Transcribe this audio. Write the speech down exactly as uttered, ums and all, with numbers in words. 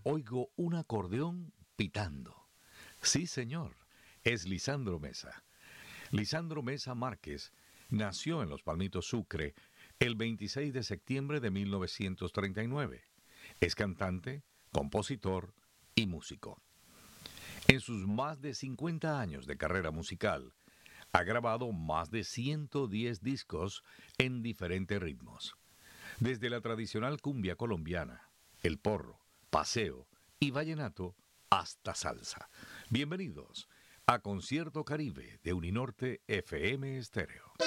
oigo un acordeón pitando. Sí, señor, es Lisandro Mesa. Lisandro Mesa Márquez nació en Los Palmitos, Sucre, el veintiséis de septiembre de mil novecientos treinta y nueve. Es cantante, compositor y músico. En sus más de cincuenta años de carrera musical, ha grabado más de ciento diez discos en diferentes ritmos. Desde la tradicional cumbia colombiana, el porro, paseo y vallenato hasta salsa. Bienvenidos a Concierto Caribe de Uninorte F M Estéreo.